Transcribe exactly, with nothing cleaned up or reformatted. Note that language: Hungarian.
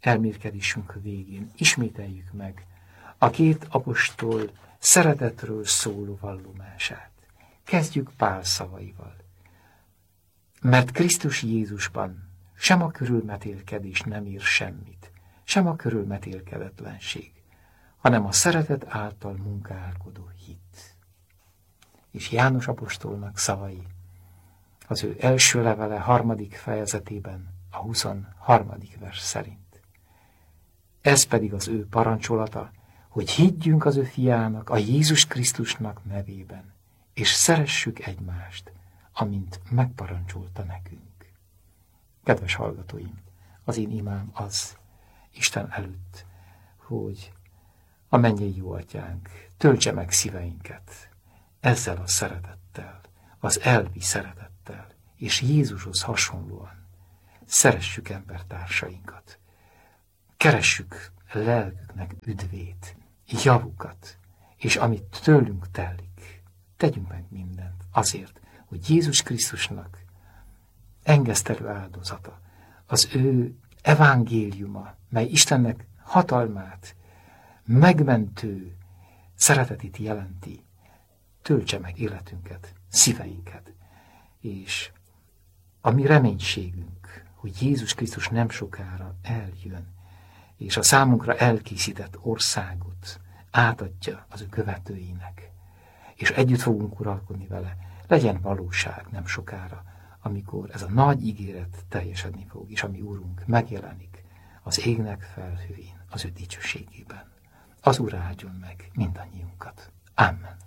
elmélkedésünk végén ismételjük meg a két apostol szeretetről szóló vallomását. Kezdjük Pál szavaival. Mert Krisztus Jézusban sem a körülmetélkedés nem ír semmit, sem a körülmetélkedetlenség, hanem a szeretet által munkálkodó hit. És János apostolnak szavai az ő első levele harmadik fejezetében a huszonharmadik vers szerint. Ez pedig az ő parancsolata, hogy higgyünk az ő fiának, a Jézus Krisztusnak nevében, és szeressük egymást, amint megparancsolta nekünk. Kedves hallgatóim, az én imám az Isten előtt, hogy a mennyei jó atyánk töltse meg szíveinket ezzel a szeretettel, az elvi szeretettel, és Jézushoz hasonlóan szeressük embertársainkat. Keressük lelküknek üdvét, javukat, és amit tőlünk telik, tegyünk meg mindent azért, hogy Jézus Krisztusnak engesztelő áldozata, az ő evangéliuma, mely Istennek hatalmát, megmentő szeretetét jelenti, töltse meg életünket, szíveinket, és a mi reménységünk, hogy Jézus Krisztus nem sokára eljön, és a számunkra elkészített országot átadja az ő követőinek, és együtt fogunk uralkodni vele, legyen valóság nem sokára, amikor ez a nagy ígéret teljesedni fog, és a mi Úrunk megjelenik az égnek felhőjén, az ő dicsőségében. Az Úr áldjon meg mindannyiunkat. Amen.